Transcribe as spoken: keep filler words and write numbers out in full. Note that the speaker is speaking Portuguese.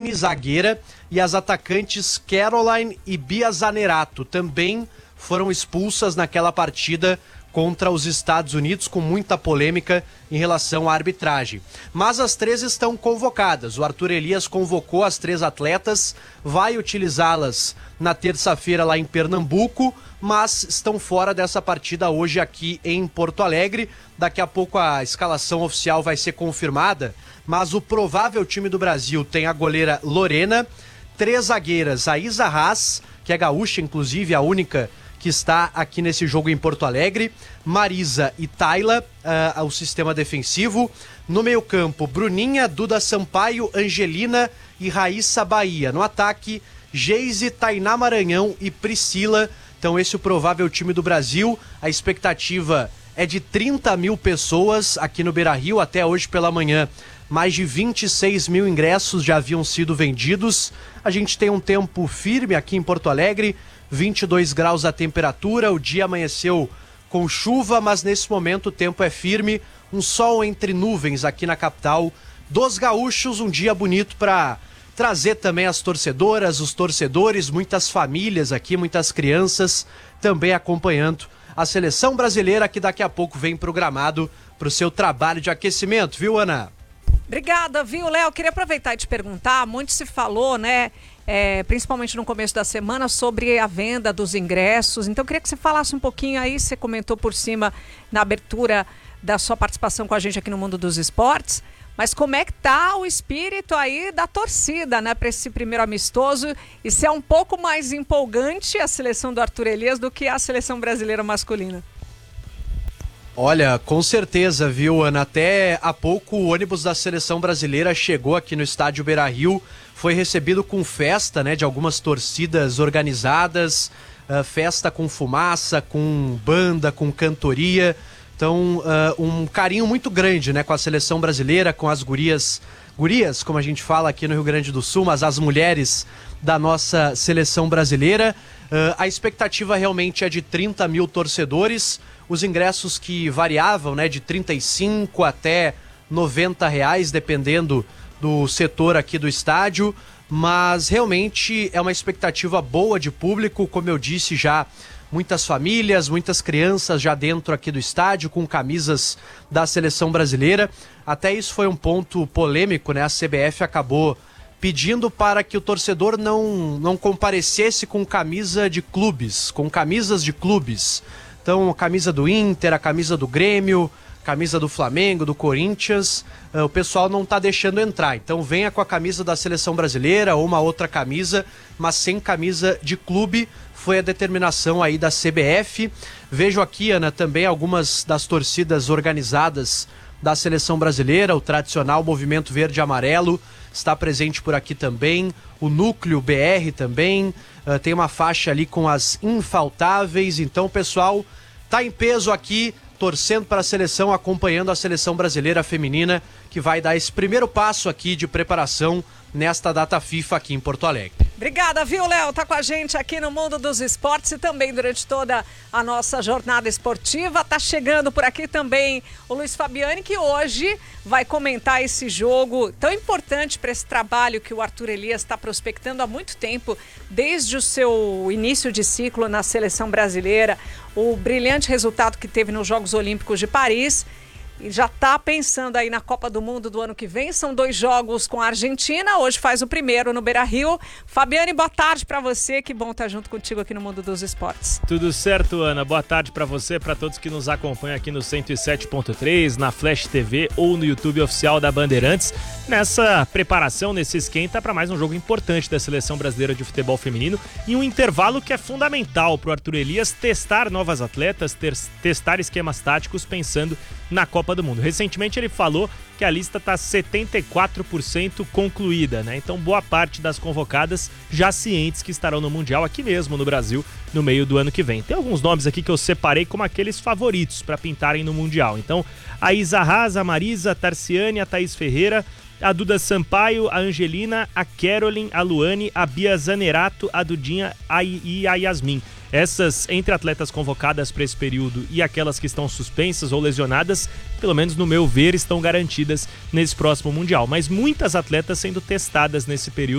Luane, zagueira, e as atacantes Caroline e Bia Zanerato também foram expulsas naquela partida contra os Estados Unidos, com muita polêmica em relação à arbitragem. Mas as três estão convocadas. O Arthur Elias convocou as três atletas, vai utilizá-las na terça-feira lá em Pernambuco, mas estão fora dessa partida hoje aqui em Porto Alegre. Daqui a pouco a escalação oficial vai ser confirmada, mas o provável time do Brasil tem a goleira Lorena, três zagueiras, a Isa Haas, que é gaúcha, inclusive a única que está aqui nesse jogo em Porto Alegre, Marisa e Tayla, uh, o sistema defensivo. No meio campo, Bruninha, Duda Sampaio, Angelina e Raíssa Bahia. No ataque, Geise, Tainá Maranhão e Priscila. Então esse é o provável time do Brasil. A expectativa é de trinta mil pessoas aqui no Beira-Rio até hoje pela manhã. Mais de vinte e seis mil ingressos já haviam sido vendidos. A gente tem um tempo firme aqui em Porto Alegre, vinte e dois graus a temperatura, o dia amanheceu com chuva, mas nesse momento o tempo é firme, um sol entre nuvens aqui na capital dos gaúchos, um dia bonito para trazer também as torcedoras, os torcedores, muitas famílias aqui, muitas crianças também acompanhando a seleção brasileira, que daqui a pouco vem programado para o seu trabalho de aquecimento, viu, Ana? Obrigada, viu, Léo? Queria aproveitar e te perguntar, muito se falou, né, é, principalmente no começo da semana, sobre a venda dos ingressos. Então, queria que você falasse um pouquinho aí, você comentou por cima na abertura da sua participação com a gente aqui no Mundo dos Esportes, mas como é que tá o espírito aí da torcida, né, para esse primeiro amistoso, e se é um pouco mais empolgante a seleção do Arthur Elias do que a seleção brasileira masculina? Olha, com certeza, viu, Ana? Até há pouco o ônibus da seleção brasileira chegou aqui no estádio Beira-Rio, foi recebido com festa, né, de algumas torcidas organizadas, uh, festa com fumaça, com banda, com cantoria. Então, uh, um carinho muito grande, né, com a seleção brasileira, com as gurias, gurias, como a gente fala aqui no Rio Grande do Sul, mas as mulheres da nossa seleção brasileira. Uh, a expectativa realmente é de trinta mil torcedores, os ingressos que variavam, né, de trinta e cinco até noventa reais, dependendo do setor aqui do estádio, mas realmente é uma expectativa boa de público, como eu disse já, muitas famílias, muitas crianças já dentro aqui do estádio com camisas da seleção brasileira. Até isso foi um ponto polêmico, né? A C B F acabou pedindo para que o torcedor não, não comparecesse com camisa de clubes, com camisas de clubes. Então, a camisa do Inter, a camisa do Grêmio, camisa do Flamengo, do Corinthians, uh, o pessoal não está deixando entrar. Então, venha com a camisa da seleção brasileira ou uma outra camisa, mas sem camisa de clube. Foi a determinação aí da C B F. Vejo aqui, Ana, também algumas das torcidas organizadas da seleção brasileira, o tradicional Movimento Verde e Amarelo está presente por aqui também, o Núcleo B R também, uh, tem uma faixa ali com as infaltáveis. Então o pessoal tá em peso aqui, torcendo para a seleção, acompanhando a seleção brasileira feminina, que vai dar esse primeiro passo aqui de preparação nesta data FIFA aqui em Porto Alegre. Obrigada, viu, Léo? Tá com a gente aqui no Mundo dos Esportes e também durante toda a nossa jornada esportiva. Tá chegando por aqui também o Luiz Fabiani, que hoje vai comentar esse jogo tão importante para esse trabalho que o Arthur Elias está prospectando há muito tempo, desde o seu início de ciclo na seleção brasileira, o brilhante resultado que teve nos Jogos Olímpicos de Paris. E já está pensando aí na Copa do Mundo do ano que vem. São dois jogos com a Argentina. Hoje faz o primeiro no Beira-Rio. Fabiane, boa tarde para você. Que bom estar junto contigo aqui no Mundo dos Esportes. Tudo certo, Ana. Boa tarde para você, para todos que nos acompanham aqui no cento e sete ponto três, na Flash T V ou no YouTube oficial da Bandeirantes. Nessa preparação, nesse esquenta para mais um jogo importante da Seleção Brasileira de Futebol Feminino e um intervalo que é fundamental para o Arthur Elias testar novas atletas, ter, testar esquemas táticos pensando na Copa do Mundo. Recentemente ele falou que a lista está setenta e quatro por cento concluída, né? Então boa parte das convocadas já cientes que estarão no Mundial aqui mesmo no Brasil no meio do ano que vem. Tem alguns nomes aqui que eu separei como aqueles favoritos para pintarem no Mundial. Então a Isa Haas, a Marisa, a Tarciane, a Thaís Ferreira, a Duda Sampaio, a Angelina, a Caroline, a Luane, a Bia Zanerato, a Dudinha a e a Yasmin. Essas, entre atletas convocadas para esse período e aquelas que estão suspensas ou lesionadas, pelo menos no meu ver, estão garantidas nesse próximo Mundial. Mas muitas atletas sendo testadas nesse período